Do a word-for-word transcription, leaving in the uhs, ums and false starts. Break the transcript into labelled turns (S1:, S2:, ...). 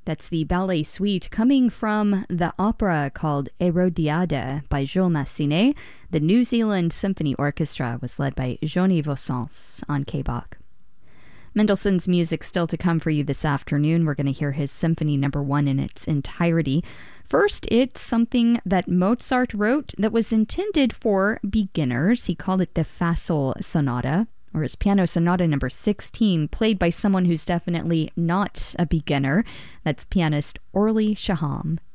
S1: That's the ballet suite coming from the opera called Hérodiade by Jules Massenet. The New Zealand Symphony Orchestra was led by Jean-Yves Ossens on K B O C. Mendelssohn's music still to come for you this afternoon. We're going to hear his Symphony Number One in its entirety. First, it's something that Mozart wrote that was intended for beginners. He called it the Fa Sol Sonata, or his Piano Sonata Number sixteen, played by someone who's definitely not a beginner. That's pianist Orly Shaham.